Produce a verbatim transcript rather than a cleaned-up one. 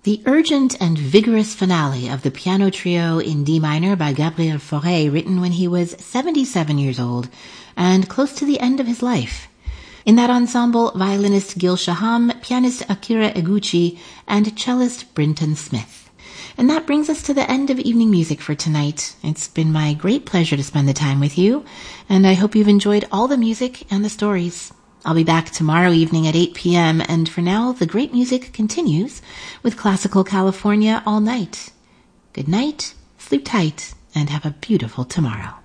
The urgent and vigorous finale of the piano trio in D minor by Gabriel Fauré, written when he was seventy-seven years old and close to the end of his life. In that ensemble, violinist Gil Shaham, pianist Akira Eguchi, and cellist Brinton Smith. And that brings us to the end of evening music for tonight. It's been my great pleasure to spend the time with you, and I hope you've enjoyed all the music and the stories. I'll be back tomorrow evening at eight p.m., and for now, the great music continues with Classical California all night. Good night, sleep tight, and have a beautiful tomorrow.